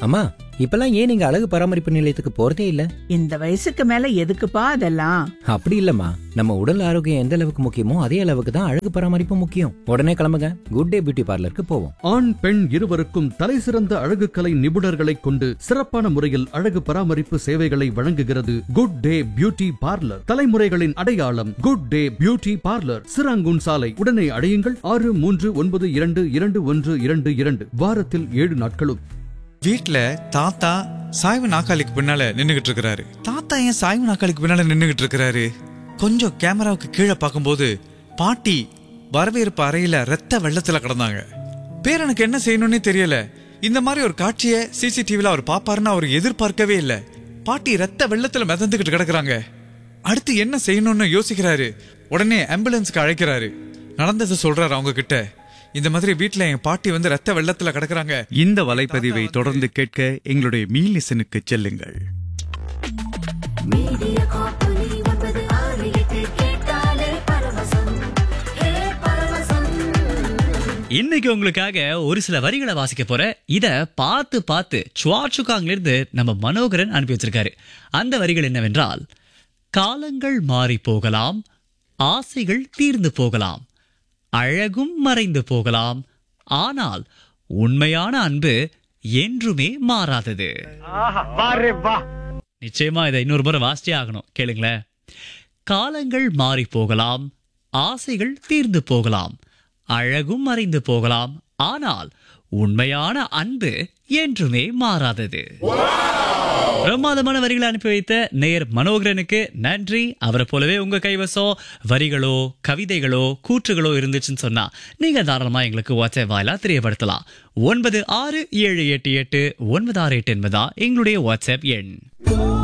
அம்மா, இப்பெல்லாம் ஏன் நீங்க அழகு பராமரிப்பு நிலையத்துக்கு போறதே இல்ல? இந்த வயசுக்கு மேல எதுக்குப்பா அதெல்லாம்? அப்படி இல்லம்மா, நம்ம உடல் ஆரோக்கியம் எந்த அளவுக்கு முக்கியமோ அதே அளவுக்கு தான் அழகு பராமரிப்பு முக்கியம். உடனே கிளம்புங்க, குட் டே பியூட்டி பார்லருக்கு போவோம். ஆண் பெண் இருவருக்கும் தலை சிறந்த அழகு கலை நிபுணர்களை கொண்டு சிறப்பான முறையில் அழகு பராமரிப்பு சேவைகளை வழங்குகிறது குட் டே பியூட்டி பார்லர். தலைமுறைகளின் அடையாளம் good day beauty parlour, Serangoon சாலை. உடனே அடையுங்கள் 6392222122, வாரத்தில் 7 நாட்களும். வீட்ல தாத்தா சாய்வு நாக்காளிக்கு பின்னால நின்னுகிட்டு இருக்கிறாரு. தாத்தா ஏன் சாய்வு நாக்காளிக்கு பின்னால நின்னுகிட்டு இருக்கிறாரு? கொஞ்சம் கேமராவுக்கு கீழே பார்க்கும்போது பாட்டி வரவேற்பு அறையில ரத்த வெள்ளத்துல கிடந்தாங்க. பேரனுக்கு என்ன செய்யணும்னே தெரியல. இந்த மாதிரி ஒரு காட்சியை சிசிடிவில அவர் பாப்பாருன்னு அவர் எதிர்பார்க்கவே இல்லை. பாட்டி ரத்த வெள்ளத்துல மிதந்துகிட்டு கிடக்குறாங்க. அடுத்து என்ன செய்யணும்னு யோசிக்கிறாரு. உடனே ஆம்புலன்ஸ்க்கு அழைக்கிறாரு. நடந்ததை சொல்றாரு அவங்க கிட்ட. இந்த மாதிரி வீட்டுல என் பாட்டி வந்து ரத்த வெள்ளத்துல கிடக்குறாங்க. இந்த வலைப்பதிவை தொடர்ந்து கேட்க எங்களுடைய மீலிசனுக்கு செல்லுங்கள். இன்னைக்கு உங்களுக்காக ஒரு சில வரிகளை வாசிக்க போற. இத பார்த்து சுவாச்சுகாங்கிலிருந்து நம்ம மனோகரன் அனுப்பி வச்சிருக்காரு. அந்த வரிகள் என்னவென்றால், காலங்கள் மாறி போகலாம், ஆசைகள் தீர்ந்து போகலாம், அழகும் மறைந்து போகலாம், ஆனால் உண்மையான அன்பு என்றுமே மாறாதது. நிச்சயமா இதை இன்னொரு முறை வாசிச்சே ஆகணும், கேளுங்களேன். காலங்கள் மாறி போகலாம், ஆசைகள் தீர்ந்து போகலாம், அழகும் மறைந்து போகலாம், ஆனால் உண்மையான அன்பு என்றுமே மாறாதது. பிரமாதமான வரிகளை அனுப்பி வைத்த நேயர் மனோகரனுக்கு நன்றி. அவரை போலவே உங்க கைவசம் வரிகளோ கவிதைகளோ கூற்றுகளோ இருந்துச்சுன்னு சொன்னா நீங்க தாராளமா எங்களுக்கு வாட்ஸ்அப் வாயிலா தெரியப்படுத்தலாம். 96788968 என்பதா எங்களுடைய வாட்ஸ்அப் எண்.